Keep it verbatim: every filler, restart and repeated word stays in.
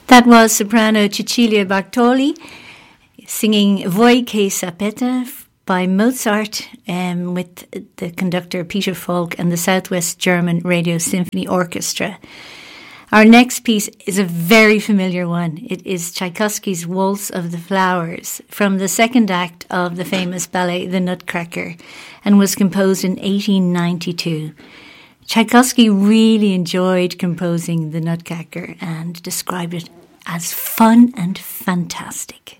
That was soprano Cecilia Bartoli singing Voi che sapete by Mozart um, with the conductor Peter Falk and the Southwest German Radio Symphony Orchestra. Our next piece is a very familiar one. It is Tchaikovsky's Waltz of the Flowers from the second act of the famous ballet The Nutcracker and was composed in eighteen ninety-two. Tchaikovsky really enjoyed composing The Nutcracker and described it as fun and fantastic.